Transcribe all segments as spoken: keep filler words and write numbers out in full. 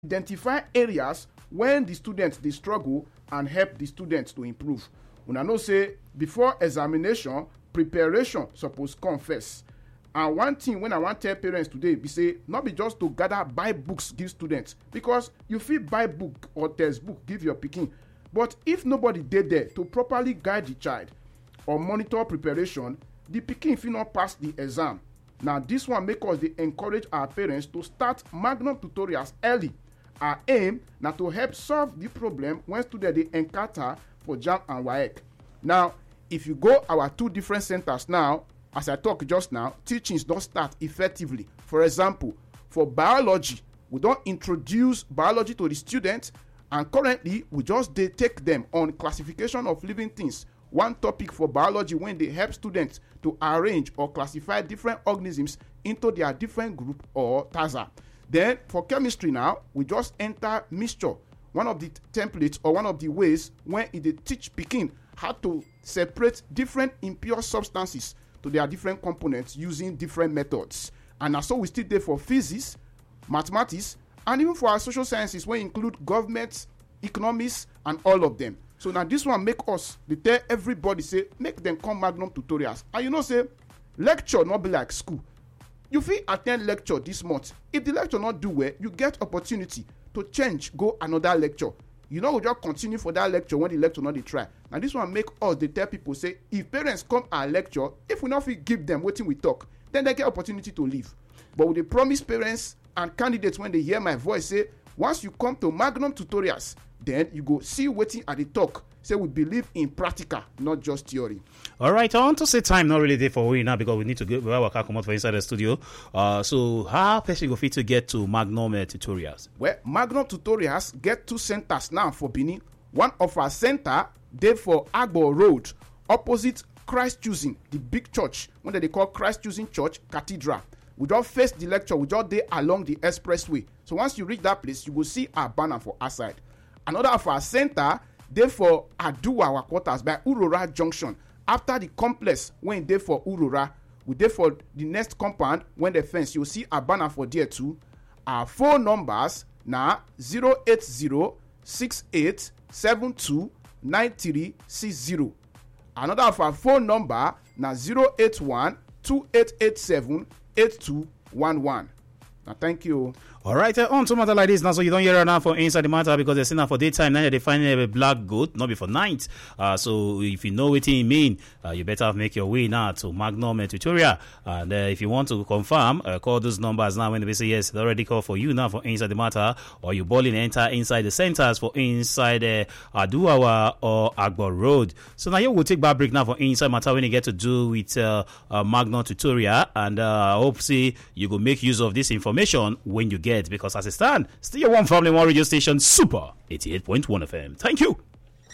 identify areas when the students they struggle and help the students to improve. Una know say before examination, preparation suppose come first. And one thing when I want to tell parents today be say not be just to gather buy books give students, because you fit buy book or textbook give your pikin, but if nobody dey there to properly guide the child or monitor preparation, the pikin fit not pass the exam. Now this one make us dey encourage our parents to start Magnum tutorials early. Our aim na to help solve the problem when students dey encounter for JAMB and WAEC. Now if you go our two different centers now, as I talk just now, teachings don start effectively. For example, for biology, we don introduce biology to the students, and currently we just dey take them on classification of living things. One topic for biology when they help students to arrange or classify different organisms into their different group or taxa. Then for chemistry now, we just enter mixture, one of the t- templates or one of the ways when it dey teach pikin how to separate different impure substances to their different components using different methods. And so we still there for physics, mathematics, and even for our social sciences, wey include government, economics, and all of them. So now this one make us dey tell everybody say make them come Magnum tutorials. And you know say lecture not be like school. You fit attend lecture this month. If the lecture not do well, you get opportunity to change, go another lecture. You know, we just continue for that lecture when the lecture not dey try. Now this one make us dey tell people say if parents come our lecture, if we not fit give them wetin we talk, then they get opportunity to leave. But we dey promise parents and candidates when they hear my voice say once you come to Magnum tutorials, then you go see wetin I dey talk. Say we believe in practical, not just theory. All right, I want to say time not really there for we now because we need to get our car come out for inside the studio. Uh, so how person go fit to get to Magnum uh, tutorials? Well, Magnum tutorials get two centers now for Benin. One of our center dey for Agbo Road, opposite Christ Choosing, the big church, when they call Christ Choosing Church Cathedral. We just face the lecture, we just dey along the expressway. So once you reach that place, you will see our banner for our side. Another of our center dey for Aduwa, our quarters by Urora Junction. After the complex, when dey for Urora, we dey for the next compound when the fence. You'll see a banner for there too. Our phone numbers na zero eight zero six eight seven two nine three six zero. Another of our phone number na zero eight one two eight eight seven eight two one one. Now, thank you. All right, uh, on to matter like this now, so you don't hear it now for inside the matter because they're saying for daytime now they find a black goat, not before night. Uh, so if you know what it mean, uh, you better make your way now to Magnum uh, tutorial. And uh, if you want to confirm, uh, call those numbers now when they say yes, they already call for you now for inside the matter, or you ball in enter inside the centers for inside uh, Aduawa or Agbo Road. So now you will take back break now for inside matter when you get to do with uh, uh, Magnum tutorial, and uh, I hope see you will make use of this information when you get. Because as it stands, still your one family, one radio station, Super eighty-eight point one F M. Thank you.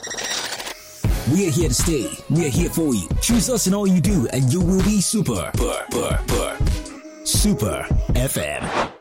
We're here to stay. We're here for you. Choose us in all you do, and you will be super. Super, super, super. Super F M.